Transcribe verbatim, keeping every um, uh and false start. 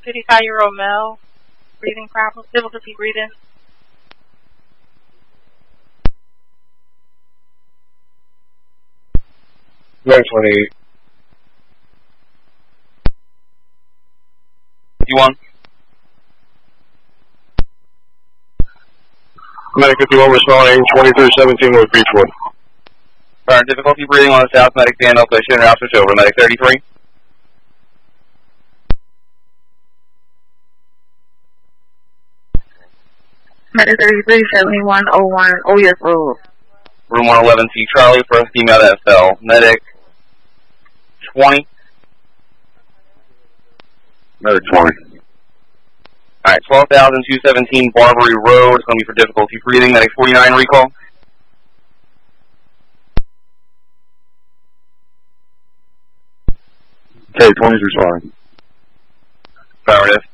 fifty-five-year-old male, breathing problem, difficulty breathing. nine twenty-eight. fifty-one. Medic fifty-one responding, twenty-three seventeen with Beechwood. Current difficulty breathing on the south, medic stand up, push in and out, switch over, medic thirty-three. Medic thirty-three, seventy-one oh one, oh yes, road. Room one eleven C Charlie for a female that fell. Medic twenty. Medic twenty. Alright, twelve thousand two seventeen Barbary Road. It's going to be for difficulty breathing. Medic forty-nine recall. Okay, twenty's responding. Affirmative.